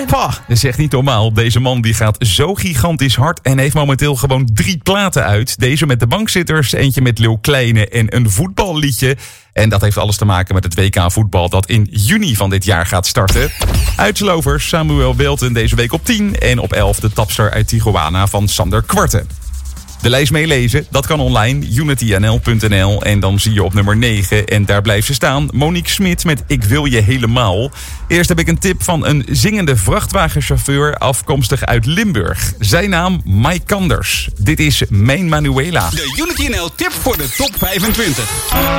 Pah, dat is echt niet normaal. Deze man die gaat zo gigantisch hard en heeft momenteel gewoon 3 platen uit. Deze met de bankzitters, eentje met Leeuw Kleine en een voetballiedje. En dat heeft alles te maken met het WK voetbal dat in juni van dit jaar gaat starten. Uitslovers Samuel Belton deze week op 10 en op 11 de tapster uit Tijuana van Sander Kwarte. De lijst meelezen, dat kan online, unitynl.nl. En dan zie je op nummer 9, en daar blijft ze staan, Monique Smit met Ik wil je helemaal. Eerst heb ik een tip van een zingende vrachtwagenchauffeur afkomstig uit Limburg. Zijn naam Mike Kanders. Dit is Mijn Manuela. De Unity NL tip voor de top 25.